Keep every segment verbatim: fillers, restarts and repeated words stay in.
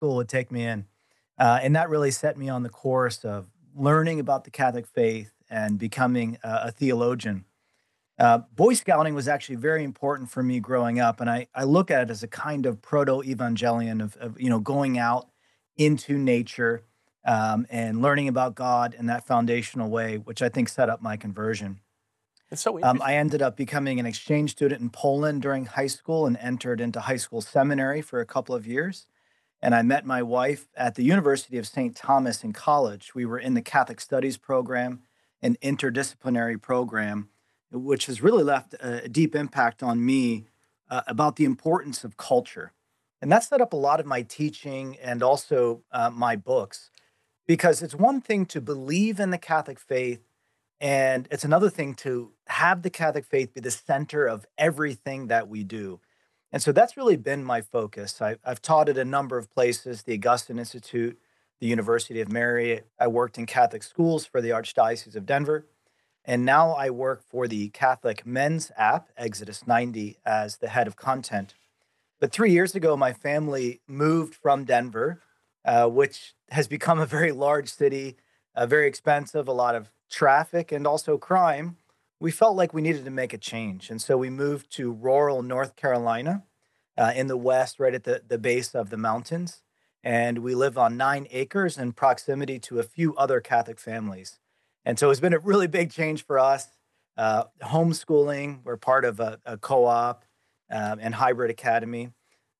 school would take me in. Uh, and that really set me on the course of learning about the Catholic faith and becoming a, a theologian. Uh, Boy Scouting was actually very important for me growing up, and I, I look at it as a kind of proto-evangelion of, of you know going out into nature um, and learning about God in that foundational way, which I think set up my conversion. It's so Um, I interesting. ended up becoming an exchange student in Poland during high school and entered into high school seminary for a couple of years. And I met my wife at the University of Saint Thomas in college. We were in the Catholic Studies program, an interdisciplinary program, which has really left a deep impact on me uh, about the importance of culture. And that set up a lot of my teaching and also uh, my books, because it's one thing to believe in the Catholic faith, and it's another thing to have the Catholic faith be the center of everything that we do. And so that's really been my focus. I, I've taught at a number of places, the Augustine Institute, the University of Mary. I worked in Catholic schools for the Archdiocese of Denver. And now I work for the Catholic Men's app, Exodus ninety, as the head of content. But three years ago, my family moved from Denver, uh, which has become a very large city, uh, very expensive, a lot of traffic, and also crime. We felt like we needed to make a change. And so we moved to rural North Carolina uh, in the west, right at the, the base of the mountains. And we live on nine acres in proximity to a few other Catholic families. And so it's been a really big change for us. Uh, homeschooling, we're part of a, a co op um, and hybrid academy,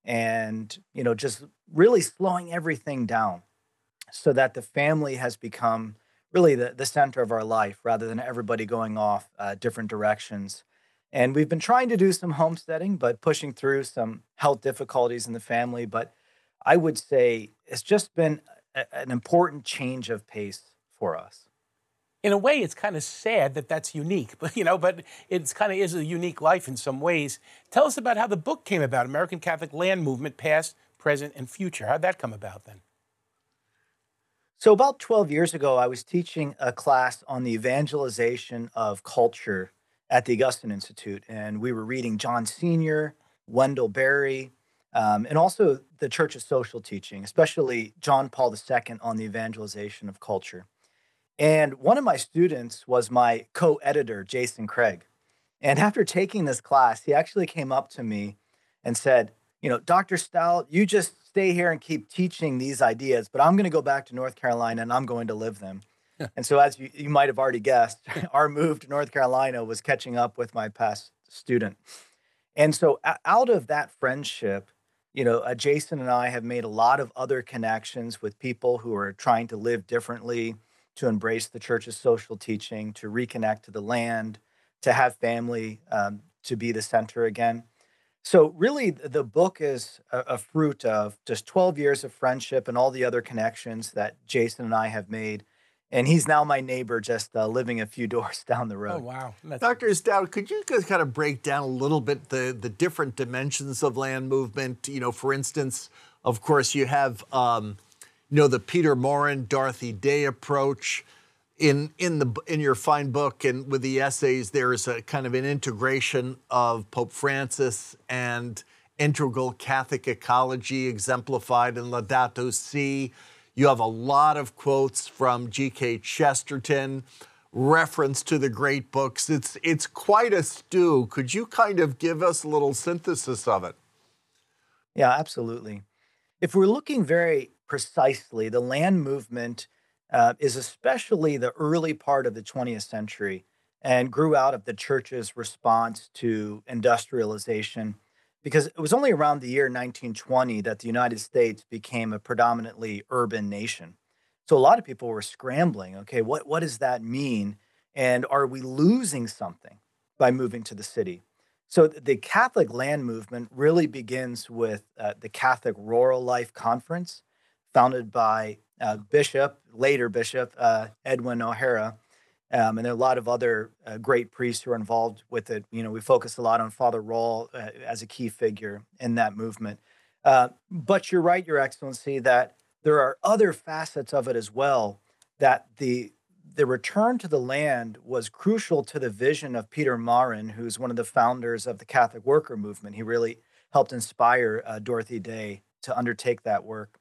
and you know just really slowing everything down so that the family has become really the, the center of our life rather than everybody going off uh, different directions. And we've been trying to do some homesteading, but pushing through some health difficulties in the family. But I would say it's just been a- an important change of pace for us. In a way, it's kind of sad that that's unique, but you know, but it's kind of is a unique life in some ways. Tell us about how the book came about, American Catholic Land Movement, Past, Present, and Future. How'd that come about then? So, about twelve years ago, I was teaching a class on the evangelization of culture at the Augustine Institute. And we were reading John Senior, Wendell Berry, um, and also the Church's social teaching, especially John Paul the Second on the evangelization of culture. And one of my students was my co editor, Jason Craig. And after taking this class, he actually came up to me and said, you know, doctor Stout, you just stay here and keep teaching these ideas, but I'm going to go back to North Carolina and I'm going to live them. And so, as you, you might have already guessed, our move to North Carolina was catching up with my past student. And so, o- out of that friendship, you know, uh, Jason and I have made a lot of other connections with people who are trying to live differently, to embrace the church's social teaching, to reconnect to the land, to have family um, to be the center again. So, really, th- the book is a, a fruit of just twelve years of friendship and all the other connections that Jason and I have made. And he's now my neighbor, just uh, living a few doors down the Oh, road. wow. That's doctor Stout, could you just kind of break down a little bit the, the different dimensions of land movement? You know, for instance, of course, you have, um, you know, the Peter Morin, Dorothy Day approach. In in the in your fine book and with the essays, there is a kind of an integration of Pope Francis and integral Catholic ecology exemplified in Laudato Si. You have a lot of quotes from G K. Chesterton, reference to the great books. It's it's quite a stew. Could you kind of give us a little synthesis of it? Yeah, absolutely. If we're looking very precisely, the land movement uh, is especially the early part of the twentieth century and grew out of the church's response to industrialization, because it was only around the year nineteen twenty that the United States became a predominantly urban nation. So a lot of people were scrambling. Okay, what, what does that mean? And are we losing something by moving to the city? So th- the Catholic land movement really begins with uh, the Catholic Rural Life Conference, founded by uh, Bishop, later Bishop uh, Edwin O'Hara, um, and there are a lot of other uh, great priests who are involved with it. You know, we focus a lot on Father Rawl uh, as a key figure in that movement. Uh, but you're right, Your Excellency, that there are other facets of it as well. That the the return to the land was crucial to the vision of Peter Marin, who's one of the founders of the Catholic Worker Movement. He really helped inspire uh, Dorothy Day to undertake that work.